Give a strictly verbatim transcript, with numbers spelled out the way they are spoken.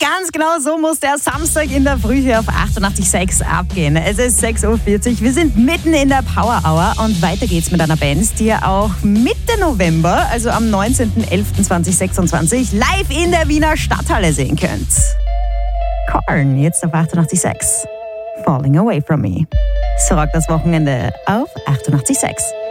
ganz genau so muss der Samstag in der Früh hier auf achtundachtzig Komma sechs abgehen. Es ist sechs Uhr vierzig, wir sind mitten in der Power Hour und weiter geht's mit einer Band, die ihr auch Mitte November, also am neunzehnten elften zweitausendsechsundzwanzig, live in der Wiener Stadthalle sehen könnt. Korn, jetzt auf achtundachtzig Komma sechs. Falling Away From Me. So rockt das Wochenende auf achtundachtzig Komma sechs.